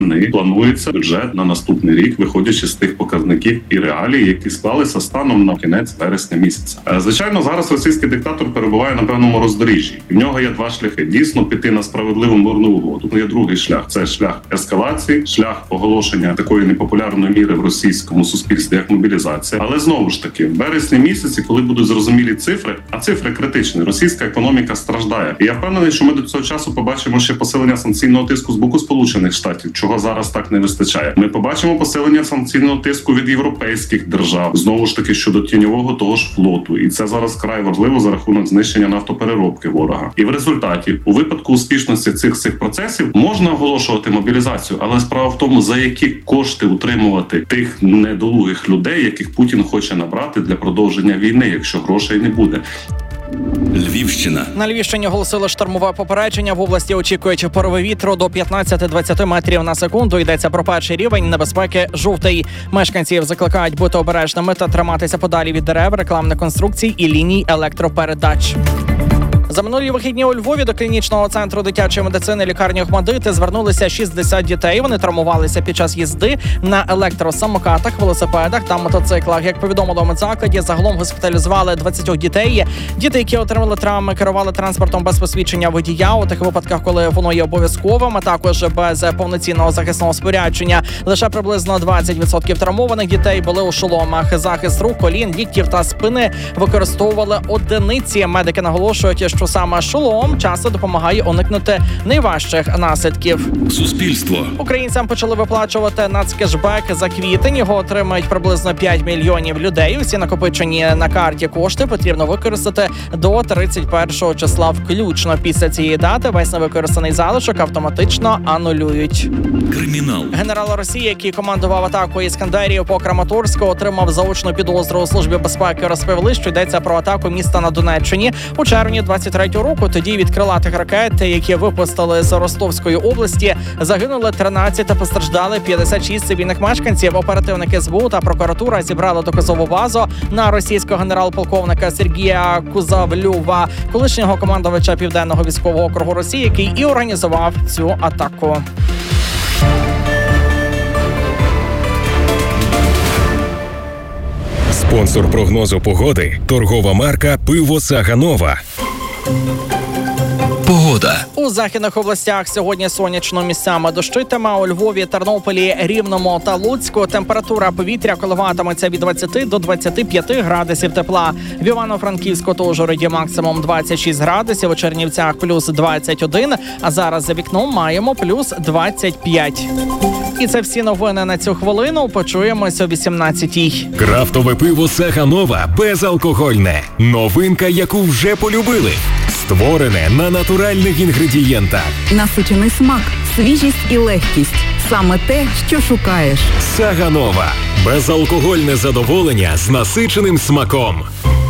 Планується бюджет на наступний рік, виходячи з тих показників і реалій, які склалися станом на кінець вересня місяця. Звичайно, зараз російський диктатор перебуває на певному роздоріжжі. В нього є два шляхи: дійсно піти на справедливу мирну угоду. Є другий шлях – це шлях ескалації, шлях оголошення такої непопулярної міри в російському суспільстві, як мобілізація. Але знову ж таки, в березні місяці, коли будуть зрозумілі цифри, а цифри критичні, російська економіка страждає. І я впевнений, що ми до цього часу побачимо ще посилення санкційного тиску з боку Сполучених Штатів, чого зараз так не вистачає. Ми побачимо посилення санкційного тиску від європейських держав, знову ж таки, щодо тіньового того ж флоту. І це зараз вкрай важливо за рахунок знищення нафтопереробки ворога. І в результаті, у випадку успішності цих процесів, можна оголошувати мобілізацію, але справа в тому, за які кошти утримувати тих недолугих людей, яких Путін хоче набрати для продовження війни, якщо грошей не буде. Львівщина. На Львівщині оголосили штормове попередження. В області очікують пориви вітру до 15-20 метрів на секунду. Йдеться про перший рівень небезпеки – жовтий. Мешканців закликають бути обережними та триматися подалі від дерев, рекламних конструкцій і ліній електропередач. За минулі вихідні у Львові до клінічного центру дитячої медицини лікарні «ОХМАТДИТ» звернулися 60 дітей. Вони травмувалися під час їзди на електросамокатах, велосипедах та мотоциклах. Як повідомило у медзакладі, загалом госпіталізували 20 дітей. Діти, які отримали травми, керували транспортом без посвідчення водія у тих випадках, коли воно є обов'язковим, а також без повноцінного захисного спорядження. Лише приблизно 20% травмованих дітей були у шоломах. Захист рук, колін, ліктів та спини використовували одиниці. Медики наголошують, що саме шолом часто допомагає уникнути найважчих наслідків. Суспільство. Українцям почали виплачувати нацкешбек за квітень. Його отримають приблизно 5 мільйонів людей. Усі накопичені на карті кошти потрібно використати до 31 числа включно. Після цієї дати весь невикористаний залишок автоматично анулюють. Кримінал. Генерал Росії, який командував атакою Іскандерів по Краматорську, отримав заочну підозру у Службі безпеки. Розповіли, що йдеться про атаку міста на Донеччині у червні 23-го року. Тоді від крилатих ракет, які випустили з Ростовської області, загинули 13 та постраждали 56 цивільних мешканців. Оперативники СБУ та прокуратура зібрали доказову базу на російського генерал-полковника Сергія Кузавлюва, колишнього командувача Південного військового округу Росії, який і організував цю атаку. Спонсор прогнозу погоди – торгова марка «Пиво Саганова». Погода. У західних областях сьогодні сонячно, місцями дощитиме. У Львові, Тернополі, Рівному та Луцьку температура повітря коливатиметься від 20 до 25 градусів тепла. В Івано-Франківську та Ужгороді максимум 26 градусів, у Чернівцях плюс 21, а зараз за вікном маємо плюс 25. І це всі новини на цю хвилину. Почуємось о 18-й. Крафтове пиво Саганова безалкогольне. Новинка, яку вже полюбили. Створене на натуральних інгредієнтах. Насичений смак, свіжість і легкість. Саме те, що шукаєш. Саганова. Безалкогольне задоволення з насиченим смаком.